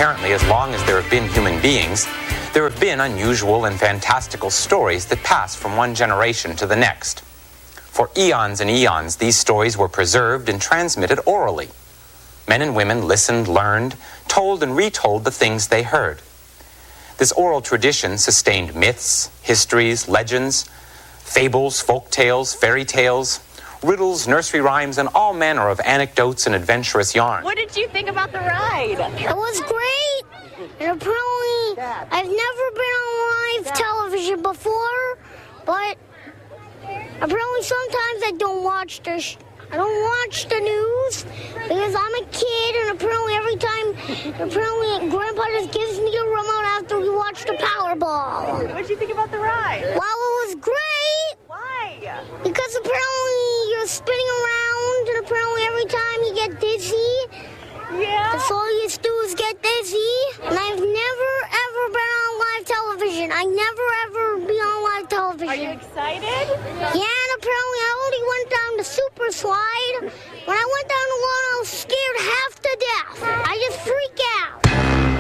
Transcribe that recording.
apparently as long as there have been human beings, there have been unusual and fantastical stories that pass from one generation to the next. For eons and eons, these stories were preserved and transmitted orally. Men and women listened, learned, told and retold the things they heard. This oral tradition sustained myths, histories, legends, fables, folk tales, fairy tales, riddles, nursery rhymes, and all manner of anecdotes and adventurous yarns. What did you think about the ride? It was great. And apparently, I've never been on live television before, but apparently sometimes I don't watch the news because I'm a kid, and apparently Grandpa just gives me a remote after we watch the Powerball. What did you think about the ride? Well, it was great. Why? Because apparently you're spinning around, and apparently every time you get dizzy. Yeah. That's all you do is get dizzy. And I've never, ever been on live television. I never, ever be on live television. Are you excited? Yeah, and apparently I only went down the super slide. When I went